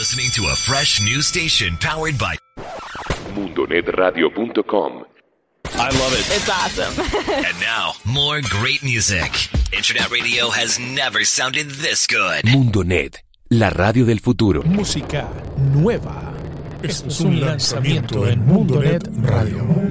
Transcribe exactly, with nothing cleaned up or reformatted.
listening to a fresh new station powered by mundonet radio punto com. I love it. It's awesome. And now, more great music. Internet radio has never sounded this good. Mundonet, la radio del futuro. Música nueva. Esto es un lanzamiento en Mundonet Radio.